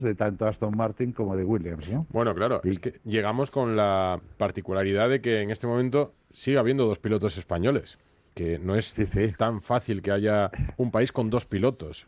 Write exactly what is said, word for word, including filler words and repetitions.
de tanto Aston Martin como de Williams, ¿no? Bueno, claro, Y- es que llegamos con la particularidad de que en este momento sigue habiendo dos pilotos españoles, que no es Sí, sí. tan fácil que haya un país con dos pilotos.